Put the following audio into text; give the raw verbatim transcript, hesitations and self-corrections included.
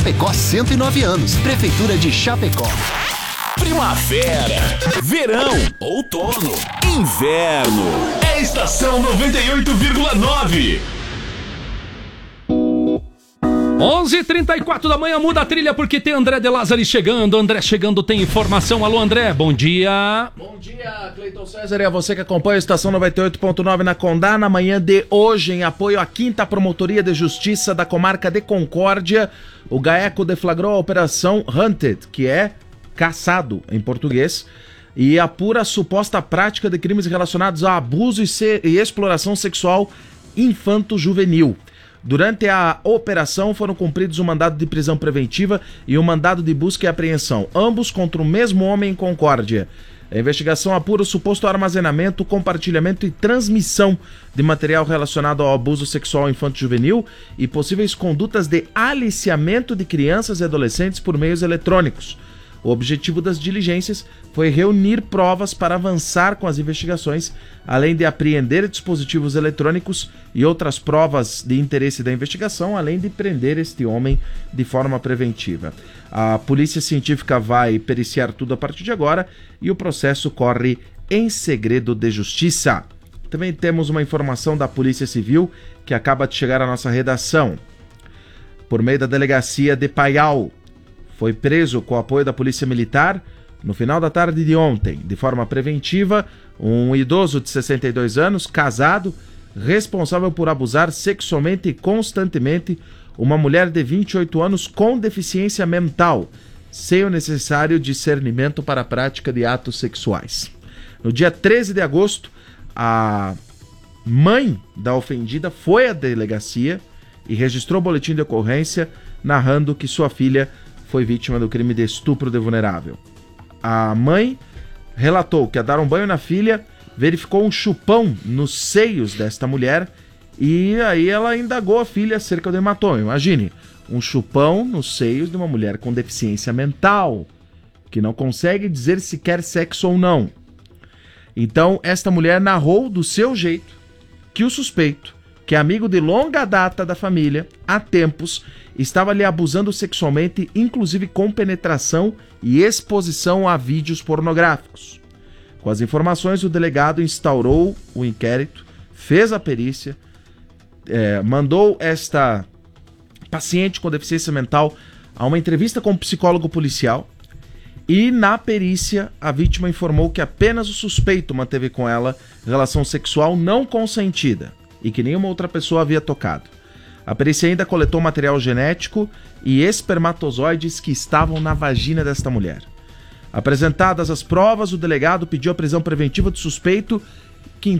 Chapecó cento e nove anos. Prefeitura de Chapecó. Primavera, verão, outono, inverno. É Estação noventa e oito vírgula nove. onze e trinta e quatro da manhã, muda a trilha porque tem André De Lázari chegando. André chegando, tem informação. Alô, André, bom dia. Bom dia, Cleiton César e a você que acompanha a Estação noventa e oito ponto nove na Condá. Na manhã de hoje, em apoio à quinta Promotoria de Justiça da Comarca de Concórdia, o GAECO deflagrou a Operação Hunted, que é caçado em português, e apura a suposta prática de crimes relacionados a abuso e, se... e exploração sexual infanto-juvenil. Durante a operação foram cumpridos um mandado de prisão preventiva e um mandado de busca e apreensão, ambos contra o mesmo homem em Concórdia. A investigação apura o suposto armazenamento, compartilhamento e transmissão de material relacionado ao abuso sexual infanto-juvenil e possíveis condutas de aliciamento de crianças e adolescentes por meios eletrônicos. O objetivo das diligências foi reunir provas para avançar com as investigações, além de apreender dispositivos eletrônicos e outras provas de interesse da investigação, além de prender este homem de forma preventiva. A Polícia Científica vai periciar tudo a partir de agora e o processo corre em segredo de justiça. Também temos uma informação da Polícia Civil que acaba de chegar à nossa redação. Por meio da Delegacia de Paial, foi preso com o apoio da Polícia Militar no final da tarde de ontem, de forma preventiva, um idoso de sessenta e dois anos, casado, responsável por abusar sexualmente e constantemente uma mulher de vinte e oito anos com deficiência mental, sem o necessário discernimento para a prática de atos sexuais. No dia treze de agosto, a mãe da ofendida foi à delegacia e registrou o boletim de ocorrência, narrando que sua filha foi vítima do crime de estupro de vulnerável. A mãe relatou que, ao dar um banho na filha, verificou um chupão nos seios desta mulher e aí ela indagou a filha acerca do hematoma. Imagine, um chupão nos seios de uma mulher com deficiência mental, que não consegue dizer se quer sexo ou não. Então, esta mulher narrou do seu jeito que o suspeito, que é amigo de longa data da família, há tempos, estava lhe abusando sexualmente, inclusive com penetração e exposição a vídeos pornográficos. Com as informações, o delegado instaurou o inquérito, fez a perícia, é, mandou esta paciente com deficiência mental a uma entrevista com um psicólogo policial e, na perícia, a vítima informou que apenas o suspeito manteve com ela relação sexual não consentida e que nenhuma outra pessoa havia tocado. A perícia ainda coletou material genético e espermatozoides que estavam na vagina desta mulher. Apresentadas as provas, o delegado pediu a prisão preventiva do suspeito